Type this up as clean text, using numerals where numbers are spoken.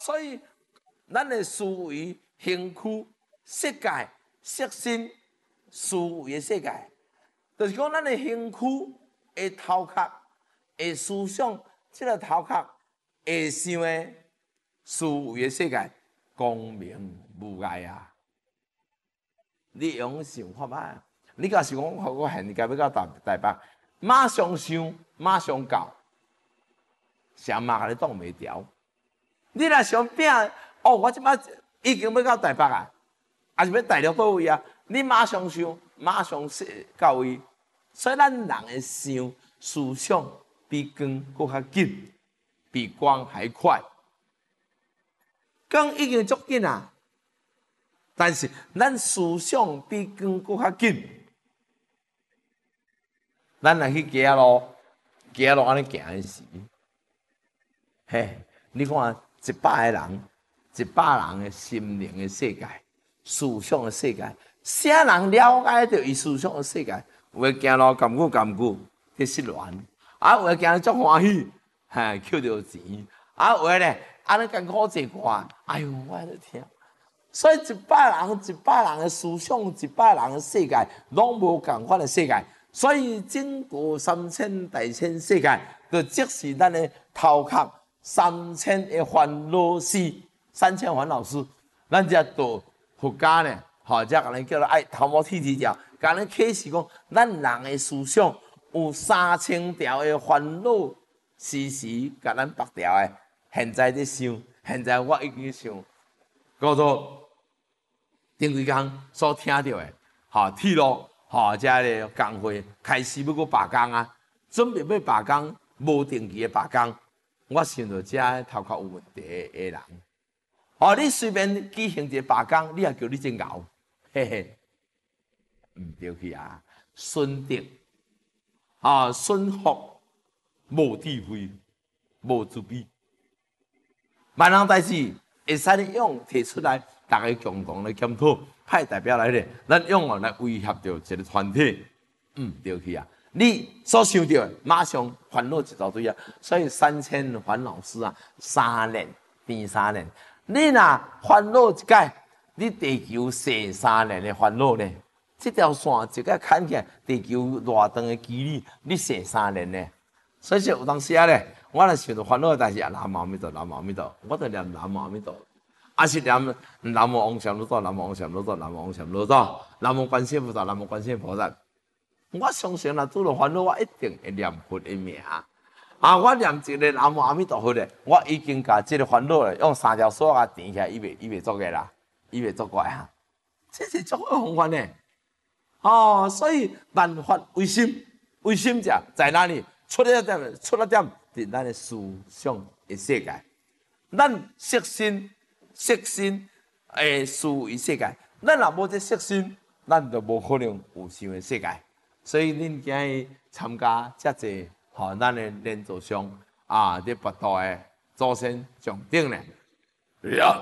所以咱的思维、兴趣、世界、色身、思维的世界，就是讲咱的兴趣的头壳、的思想，这个头壳会想的思维的世界，光明无碍啊！你用想法吧，你假是讲我现在要到台北，马上想，马上到，啥嘛甲你挡袂牢。你若想拼，哦，我即摆已经要到台北啊，还是要大陆倒位啊？你马上想，马上到位。所以咱人的想思想比光搁较紧，比光还快。光已经足紧啊，但是咱思想比光搁较紧。咱若去行路，行路安尼行的时，嘿，你看100个人，100人的心灵的世界、思想的世界，啥人了解到伊思想的世界？有诶行路甘久去失恋，啊有诶行路足欢喜，嘿，捡到钱，啊有诶咧，安尼艰苦坐看，哎呦，我咧听。所以100人的思想，100人的世界，拢无共款的世界。所以整个3000大千世界，就即是咱的头壳3000的烦恼丝，3000烦恼丝。咱只道佛家呢，或者甲咱叫做爱头毛剃条，甲咱启示讲，咱人的思想有3000条的烦恼，时时甲咱绑条的。现在在想，现在我已经想，叫做顶几工所听到的，铁路。遮个工会开始要搁罢工啊，准备要罢工，无定期的罢工。我想到遮头壳有问题的人，你随便举行一个罢工，你也叫你真牛，嘿嘿，唔对去啊！顺德顺福无智慧，无慈悲，万人代志会使你用提出来，大家共同来检讨。派代表来咧，咱用来威胁到一个团体，对去啊！你所想到的，马上烦恼一大堆啊！所以3000烦恼丝啊，3年变3年。你若烦恼一解，你地球逝3年的烦恼呢？这条线一个砍起来，地球偌长的距离，你逝3年呢？所以有当时啊咧，我若想到烦恼的代志啊，南无阿弥陀，南无阿弥陀，我就念南无阿弥陀。啊是念南无往生罗多，南无往生罗多，南无往生罗多，南无观世音菩萨，南无观世音菩萨。我相信若拄着烦恼，我一定会念佛的名。我念一个南无阿弥陀佛咧，我已经把这个烦恼咧用3条锁啊填起来，伊袂做个啦，伊袂做怪哈。这是足好方法呢。所以万法唯心，唯心者在哪里？出了点，伫咱的思想的世界，咱色身的思维世界，咱若无这色身，咱就无可能有想的世界。所以恁今日参加遮济，咱的连座上伫佛道的祖先上顶咧。